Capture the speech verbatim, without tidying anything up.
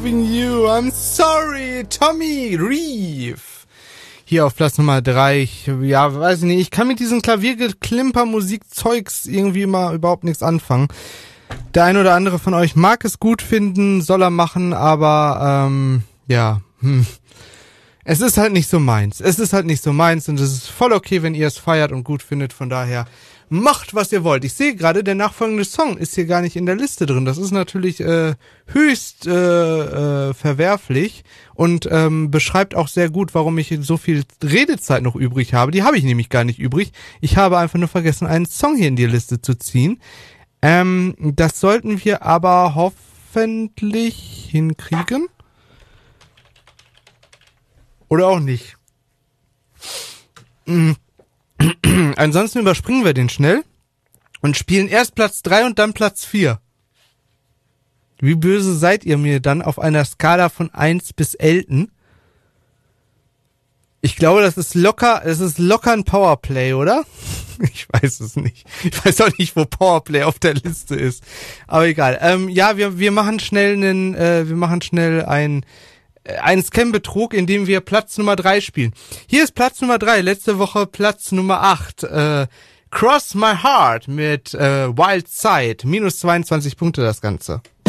You, I'm sorry, Tommy Reeve. Hier auf Platz Nummer drei. Ich, ja, weiß ich nicht, ich kann mit diesem Klaviergeklimper-Musikzeugs irgendwie immer überhaupt nichts anfangen. Der ein oder andere von euch mag es gut finden, soll er machen, aber ähm, ja, hm. Es ist halt nicht so meins. Es ist halt nicht so meins und es ist voll okay, wenn ihr es feiert und gut findet. Von daher macht, was ihr wollt. Ich sehe gerade, der nachfolgende Song ist hier gar nicht in der Liste drin. Das ist natürlich äh, höchst äh, äh, verwerflich und ähm, beschreibt auch sehr gut, warum ich so viel Redezeit noch übrig habe. Die habe ich nämlich gar nicht übrig. Ich habe einfach nur vergessen, einen Song hier in die Liste zu ziehen. Ähm, das sollten wir aber hoffentlich hinkriegen. Oder auch nicht. Ansonsten überspringen wir den schnell und spielen erst Platz drei und dann Platz vier. Wie böse seid ihr mir dann auf einer Skala von eins bis Elton? Ich glaube, das ist locker, es ist locker ein Powerplay, oder? Ich weiß es nicht. Ich weiß auch nicht, wo Powerplay auf der Liste ist. Aber egal. Ähm, ja, wir wir machen schnell einen, äh, wir machen schnell ein Ein Scam-Betrug, in dem wir Platz Nummer drei spielen. Hier ist Platz Nummer drei, letzte Woche Platz Nummer acht. Äh, Cross My Heart mit äh, Wild Side. Minus zweiundzwanzig Punkte das Ganze.